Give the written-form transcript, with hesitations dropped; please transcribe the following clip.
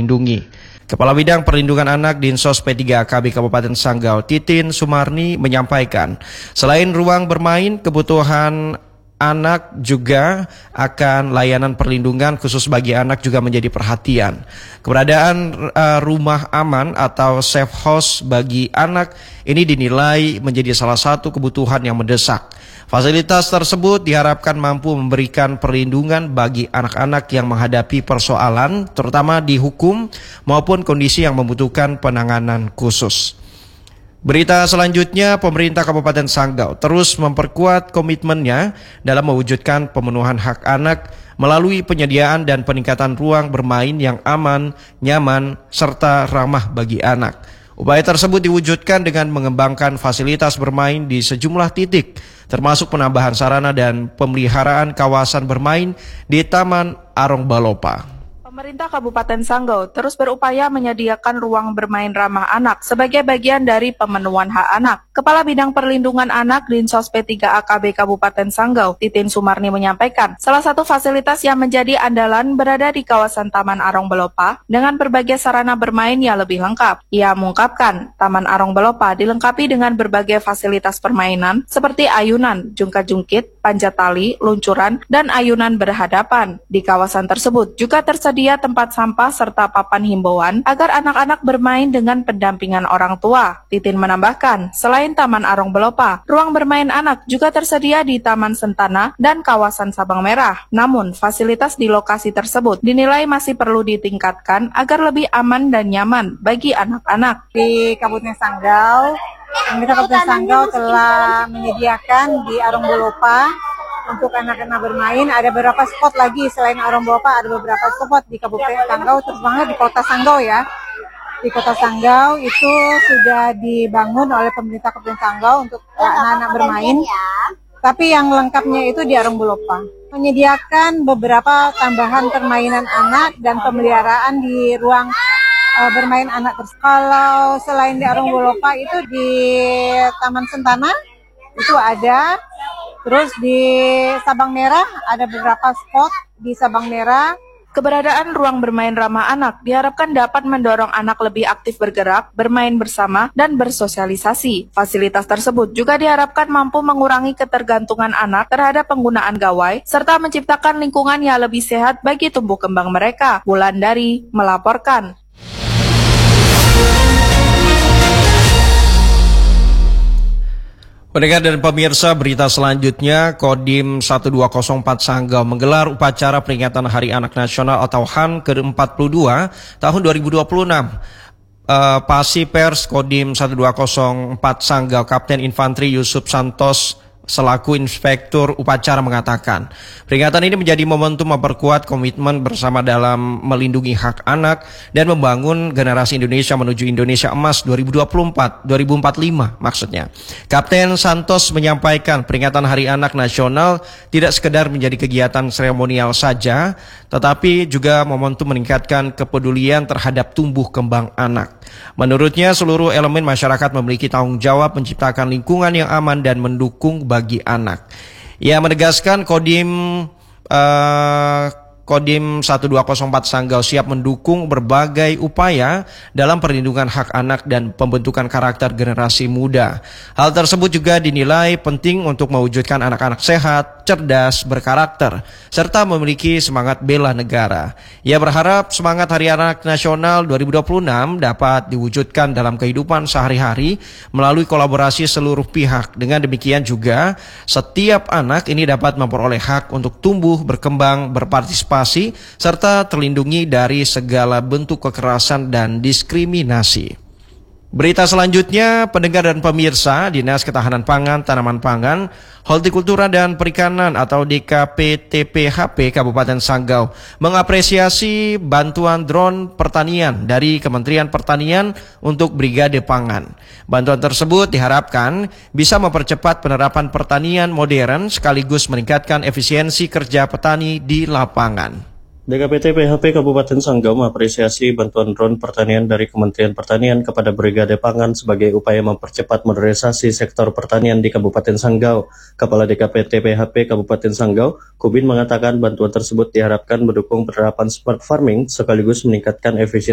terlindungi. Kepala Bidang Perlindungan Anak Dinsos P3 KB Kabupaten Sanggau, Titin Sumarni menyampaikan, selain ruang bermain, kebutuhan anak juga akan layanan perlindungan khusus bagi anak juga menjadi perhatian. Keberadaan rumah aman atau safe house bagi anak ini dinilai menjadi salah satu kebutuhan yang mendesak. Fasilitas tersebut diharapkan mampu memberikan perlindungan bagi anak-anak yang menghadapi persoalan, terutama di hukum maupun kondisi yang membutuhkan penanganan khusus. Berita selanjutnya, pemerintah Kabupaten Sanggau terus memperkuat komitmennya dalam mewujudkan pemenuhan hak anak melalui penyediaan dan peningkatan ruang bermain yang aman, nyaman, serta ramah bagi anak. Upaya tersebut diwujudkan dengan mengembangkan fasilitas bermain di sejumlah titik, termasuk penambahan sarana dan pemeliharaan kawasan bermain di Taman Arong Balopa. Pemerintah Kabupaten Sanggau terus berupaya menyediakan ruang bermain ramah anak sebagai bagian dari pemenuhan hak anak. Kepala Bidang Perlindungan Anak Dinsos P3 AKB Kabupaten Sanggau, Titin Sumarni menyampaikan, salah satu fasilitas yang menjadi andalan berada di kawasan Taman Arong Balopa dengan berbagai sarana bermain yang lebih lengkap. Ia mengungkapkan, Taman Arong Balopa dilengkapi dengan berbagai fasilitas permainan seperti ayunan, jungkat-jungkit, panjat tali, luncuran, dan ayunan berhadapan. Di kawasan tersebut juga tersedia tempat sampah serta papan himbauan agar anak-anak bermain dengan pendampingan orang tua. Titin menambahkan, selain Taman Arong Balopa, ruang bermain anak juga tersedia di Taman Sentana dan kawasan Sabang Merah. Namun, fasilitas di lokasi tersebut dinilai masih perlu ditingkatkan agar lebih aman dan nyaman bagi anak-anak. Di Kabupaten Sanggau, pemerintah Kabupaten Sanggau telah menyediakan di Arong Balopa untuk anak-anak bermain. Ada beberapa spot lagi selain Arong Balopa, ada beberapa spot di Kabupaten Sanggau, terutama di Kota Sanggau ya. Di Kota Sanggau itu sudah dibangun oleh pemerintah Kabupaten Sanggau untuk anak-anak bermain. Tapi yang lengkapnya itu di Arong Balopa. Menyediakan beberapa tambahan permainan anak dan pemeliharaan di ruang bermain anak. Kalau selain di Arong Balopa itu di Taman Sentana itu ada. Terus di Sabang Merah ada beberapa spot di Sabang Merah. Keberadaan ruang bermain ramah anak diharapkan dapat mendorong anak lebih aktif bergerak, bermain bersama, dan bersosialisasi. Fasilitas tersebut juga diharapkan mampu mengurangi ketergantungan anak terhadap penggunaan gawai, serta menciptakan lingkungan yang lebih sehat bagi tumbuh kembang mereka. Wulandari melaporkan. Pendengar dan pemirsa, berita selanjutnya, Kodim 1204 Sanggau menggelar upacara peringatan Hari Anak Nasional atau HAN ke-42 tahun 2026. Pasi Pers Kodim 1204 Sanggau, Kapten Infanteri Yusuf Santos selaku Inspektur Upacara mengatakan, peringatan ini menjadi momentum memperkuat komitmen bersama dalam melindungi hak anak dan membangun generasi Indonesia menuju Indonesia Emas 2045 maksudnya. Kapten Santos menyampaikan peringatan Hari Anak Nasional tidak sekedar menjadi kegiatan seremonial saja, tetapi juga momentum meningkatkan kepedulian terhadap tumbuh kembang anak. Menurutnya, seluruh elemen masyarakat memiliki tanggung jawab menciptakan lingkungan yang aman dan mendukung bagi anak. Ia menegaskan Kodim 1204 Sanggau siap mendukung berbagai upaya dalam perlindungan hak anak dan pembentukan karakter generasi muda. Hal tersebut juga dinilai penting untuk mewujudkan anak-anak sehat, cerdas, berkarakter, serta memiliki semangat bela negara. Ia berharap semangat Hari Anak Nasional 2026 dapat diwujudkan dalam kehidupan sehari-hari melalui kolaborasi seluruh pihak. Dengan demikian juga, setiap anak ini dapat memperoleh hak untuk tumbuh, berkembang, berpartisipasi, serta terlindungi dari segala bentuk kekerasan dan diskriminasi. Berita selanjutnya, pendengar dan pemirsa, Dinas Ketahanan Pangan, Tanaman Pangan, Hortikultura dan Perikanan atau DKPTPHP Kabupaten Sanggau mengapresiasi bantuan drone pertanian dari Kementerian Pertanian untuk Brigade Pangan. Bantuan tersebut diharapkan bisa mempercepat penerapan pertanian modern sekaligus meningkatkan efisiensi kerja petani di lapangan. DKPT PHP Kabupaten Sanggau mengapresiasi bantuan drone pertanian dari Kementerian Pertanian kepada Brigade Pangan sebagai upaya mempercepat modernisasi sektor pertanian di Kabupaten Sanggau. Kepala DKPT PHP Kabupaten Sanggau, Kubin mengatakan bantuan tersebut diharapkan mendukung penerapan smart farming sekaligus meningkatkan efisiensi